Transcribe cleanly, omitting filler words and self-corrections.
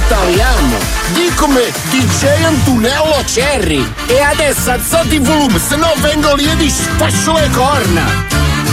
italiano. Dicomi DJ Antonello Cerri. E adesso alzate il volume, se no vengo lì e ti sfascio le corna.